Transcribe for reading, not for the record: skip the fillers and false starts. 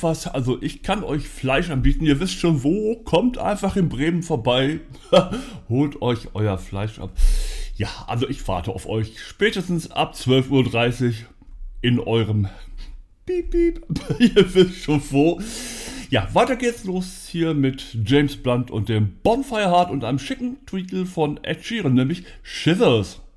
auch was. Also ich kann euch Fleisch anbieten. Ihr wisst schon wo. Kommt einfach in Bremen vorbei. Holt euch euer Fleisch ab. Ja, also ich warte auf euch. Spätestens ab 12:30 Uhr in eurem Piep, Piep. Ihr wisst schon wo. Ja, weiter geht's los hier mit James Blunt und dem Bonfire Heart und einem schicken Tweetel von Ed Sheeran, nämlich Shivers.